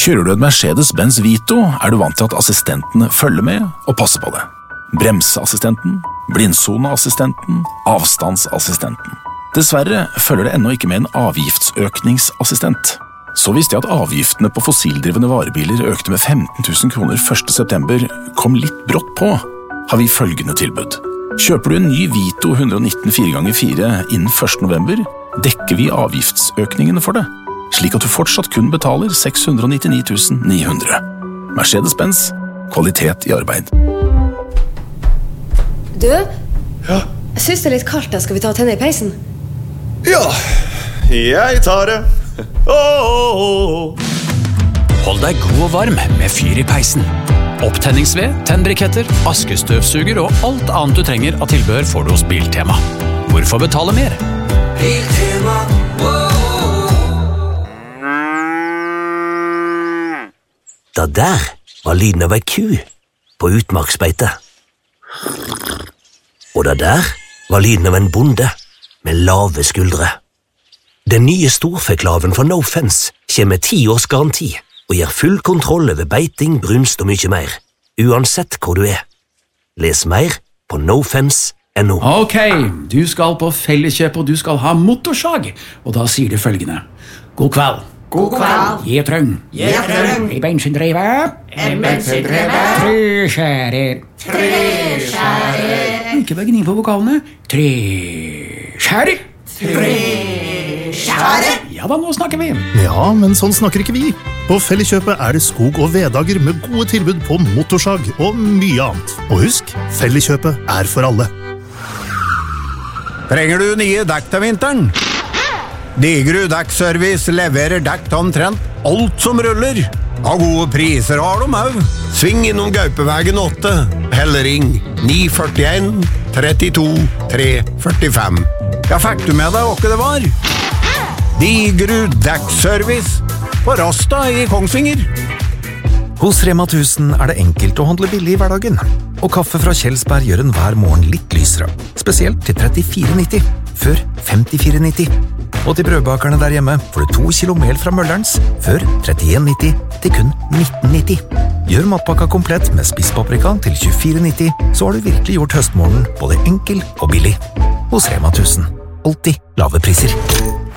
Kjører du en Mercedes-Benz Vito, du vant til at assistentene følger med og passer på det. Bremseassistenten, blindsoneassistenten, avstandsassistenten. Dessverre følger det ennå ikke med en avgiftsøkningsassistent. Så visste jeg at avgiftene på fossildrivende varebiler økte med 15 000 kroner 1. september, kom litt brått på, har vi følgende tilbud. Kjøper du en ny Vito 119 4x4 innen 1. november, dekker vi avgiftsøkningene for det, slik at du fortsatt kun betaler 699 900. Mercedes-Benz, kvalitet i arbeid. Du? Ja? Jeg synes det litt kaldt, skal vi ta tenne i peisen? Ja, jeg tar det. Hold deg god og varm med fyr i peisen. Opptenningsved, tennbriketter, askestøvsuger og alt annet du trenger av tilbehør får du hos Biltema. Hvorfor betale mer? Biltema, Da der var lyden av ei ku på utmarksbeite. Og da der var lyden av en bonde med lave skuldre. Den nye storfeklaven fra No Fence kommer med 10 års garanti og gir full kontroll over beiting, brunst og mye mer, uansett hvor du er. Les mer på nofence.no. Ok, du skal på Felleskjøp og du skal ha motorsag, og da sier du følgende. God kveld. God kveld. Gjetrøng. Gjetrøng. En bensindrevet. En bensindrevet. Treskjærer. Treskjærer. Ikke bare gni på vokalene. Treskjærer. Treskjærer. Ja da, nå snakker vi. Ja, men sånn snakker ikke vi. På Felleskjøpet det skog- og veddager med gode tilbud på motorsag og mye annet. Og husk, Felleskjøpet for alle. Trenger du nye dekk til vinteren? Digerud Dekkservice leverer dekk til omtrent alt som ruller. Av gode priser har de også. Sving innom Gaupevegen 8, eller ring 941 32 345. Ja, fikk du med deg hva det var? Digerud Dekkservice på Rasta i Kongsvinger. Hos Rema 1000 det enkelt å handle billig i hverdagen. Og kaffe fra Kjelsberg gjør en hver morgen litt lysere. Spesielt til 34,90, før 54,90. Og til brødbakerne der hjemme får du 2 kilo mel fra Møllerens, før 31,90 til kun 19,90. Gjør matpakka komplett med spisspaprika til 24,90, så har du virkelig gjort høstmorgen både enkel og billig. Hos Rema 1000. Alltid lave priser.